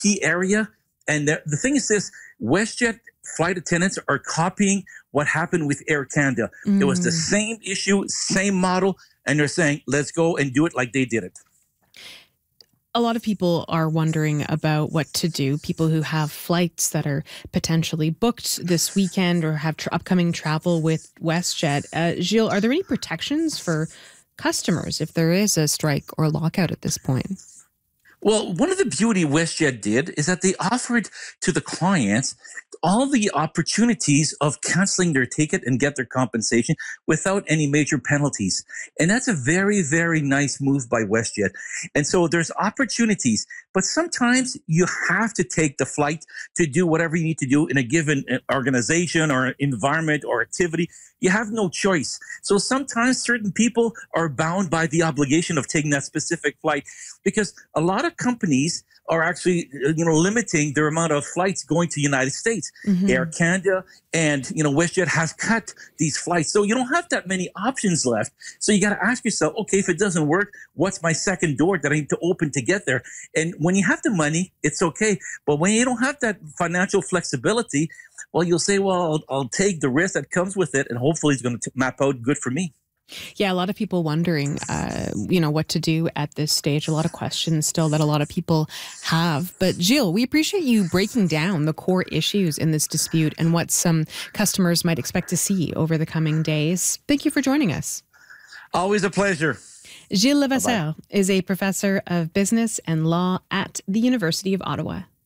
key area. And the thing is this, WestJet flight attendants are copying what happened with Air Canada. It was the same issue, same model, and they're saying, let's go and do it like they did it. A lot of people are wondering about what to do. People who have flights that are potentially booked this weekend or have upcoming travel with WestJet. Gilles, are there any protections for customers if there is a strike or lockout at this point? Well, one of the beauty WestJet did is that they offered to the clients all the opportunities of canceling their ticket and get their compensation without any major penalties. And that's a very, very nice move by WestJet. And so there's opportunities, but sometimes you have to take the flight to do whatever you need to do in a given organization or environment or activity. You have no choice. So sometimes certain people are bound by the obligation of taking that specific flight, because a lot of companies are actually, limiting their amount of flights going to the United States. Air Canada and, WestJet has cut these flights. So you don't have that many options left. So you got to ask yourself, okay, if it doesn't work, what's my second door that I need to open to get there? And when you have the money, it's okay. But when you don't have that financial flexibility, well, you'll say, well, I'll take the risk that comes with it, and hopefully it's going to map out good for me. Yeah, a lot of people wondering, what to do at this stage. A lot of questions still that a lot of people have. But Gilles, we appreciate you breaking down the core issues in this dispute and what some customers might expect to see over the coming days. Thank you for joining us. Always a pleasure. Gilles Levasseur is a professor of business and law at the University of Ottawa.